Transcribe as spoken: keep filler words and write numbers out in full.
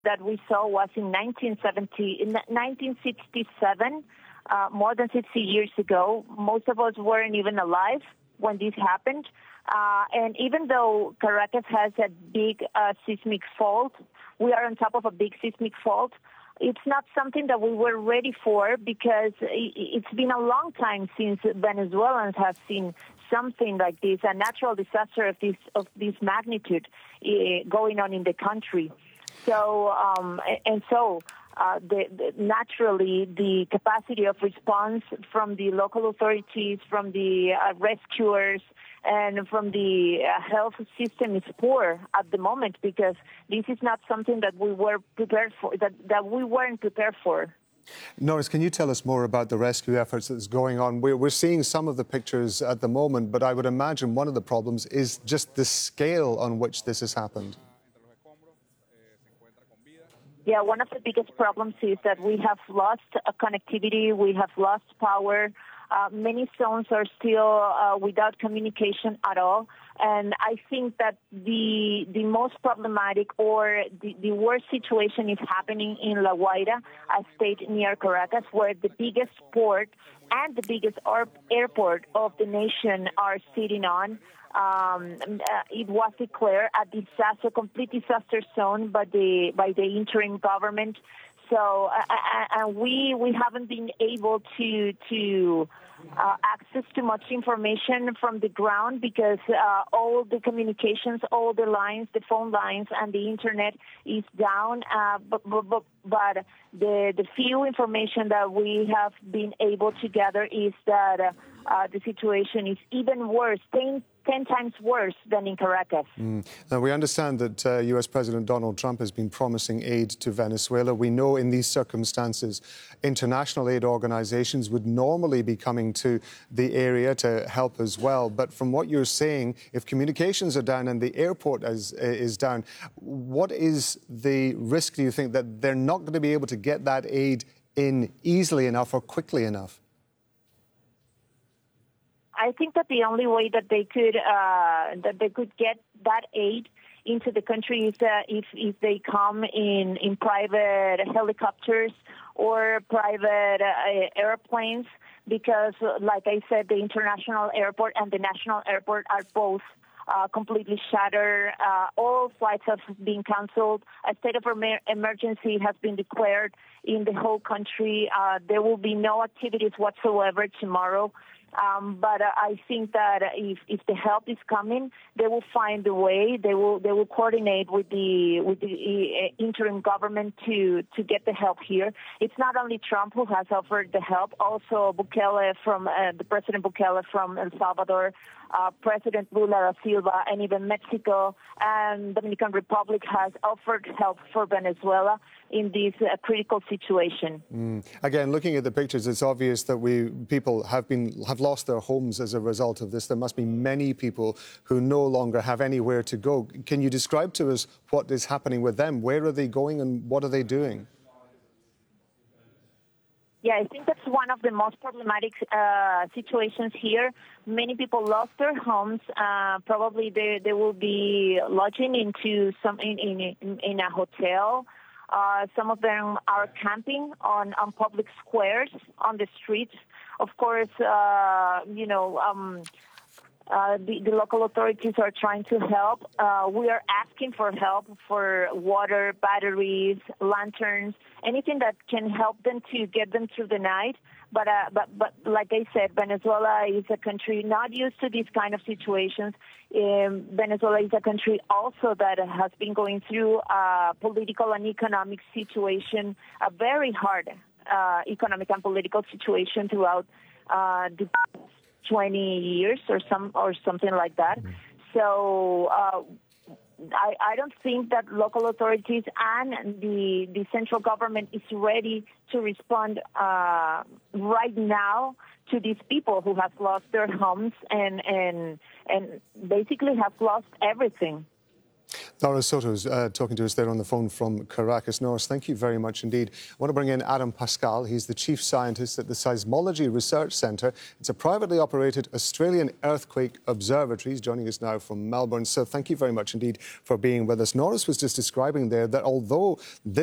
that we saw was in nineteen seventy, in nineteen sixty-seven, uh, more than sixty years ago. Most of us weren't even alive when this happened. Uh, and even though Caracas has a big uh, seismic fault, we are on top of a big seismic fault, it's not something that we were ready for because it's been a long time since Venezuelans have seen something like this, a natural disaster of this of this magnitude uh, going on in the country. So um, and so uh, the, the, naturally the capacity of response from the local authorities, from the uh, rescuers, and from the uh, health system is poor at the moment because this is not something that we were prepared for, that, that we weren't prepared for. Norris, can you tell us more about the rescue efforts that's going on? We're, we're seeing some of the pictures at the moment, but I would imagine one of the problems is just the scale on which this has happened. Yeah, one of the biggest problems is that we have lost uh, connectivity, we have lost power. Uh, many zones are still uh, without communication at all. And I think that the the most problematic or the, the worst situation is happening in La Guaira, a state near Caracas, where the biggest port and the biggest airport of the nation are sitting on. Um, uh, it was declared a disaster, complete disaster zone by the by the interim government. So, uh, and we we haven't been able to to uh, access too much information from the ground because uh, all the communications, all the lines, the phone lines, and the internet is down. Uh, but, but but the the few information that we have been able to gather is that uh, uh, the situation is even worse. ten, ten times worse than in Caracas. Mm. Now, we understand that uh, U S President Donald Trump has been promising aid to Venezuela. We know in these circumstances, international aid organizations would normally be coming to the area to help as well. But from what you're saying, if communications are down and the airport is, is down, what is the risk, do you think, that they're not going to be able to get that aid in easily enough or quickly enough? I think that the only way that they could uh, that they could get that aid into the country is uh, if if they come in in private helicopters or private uh, airplanes, because, like I said, the international airport and the national airport are both uh, completely shattered. Uh, all flights have been canceled. A state of emer emergency has been declared in the whole country. Uh, there will be no activities whatsoever tomorrow. Um, but uh, I think that if, if the help is coming, they will find a way. They will they will coordinate with the with the uh, interim government to to get the help here. It's not only Trump who has offered the help. Also, Bukele from uh, the President Bukele from El Salvador, uh, President Lula da Silva, and even Mexico and Dominican Republic has offered help for Venezuela in this uh, critical situation. Mm. Again, looking at the pictures, it's obvious that we people have been have lost their homes as a result of this. There must be many people who no longer have anywhere to go. Can you describe to us what is happening with them? Where are they going and what are they doing? Yeah, I think that's one of the most problematic uh, situations here. Many people lost their homes. Uh, probably they, they will be lodging into some in, in, in a hotel. Uh, some of them are camping on, on public squares, on the streets. Of course, uh, you know, um, uh, the, the local authorities are trying to help. Uh, we are asking for help for water, batteries, lanterns, anything that can help them to get them through the night. But, uh, but, but like I said, Venezuela is a country not used to these kind of situations. Um, Venezuela is a country also that has been going through a political and economic situation, a very hard uh, economic and political situation throughout uh, the twenty years or some or something like that. Mm-hmm. So uh, I, I don't think that local authorities and the, the central government is ready to respond uh, right now to these people who have lost their homes and, and, and basically have lost everything. Norris Soto is uh, talking to us there on the phone from Caracas. Norris, thank you very much indeed. I want to bring in Adam Pascal. He's the Chief Scientist at the Seismology Research Centre. It's a privately operated Australian earthquake observatory. He's joining us now from Melbourne. So thank you very much indeed for being with us. Norris was just describing there that although this